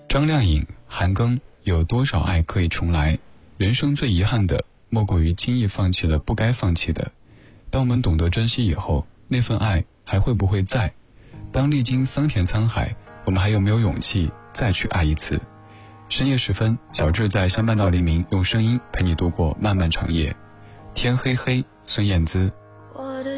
张靓颖、韩庚，有多少爱可以重来？人生最遗憾的，莫过于轻易放弃了不该放弃的。当我们懂得珍惜以后，那份爱还会不会在？当历经桑田沧海，我们还有没有勇气再去爱一次？深夜时分，小智在相伴到黎明，用声音陪你度过漫漫长夜。天黑黑，孙燕姿。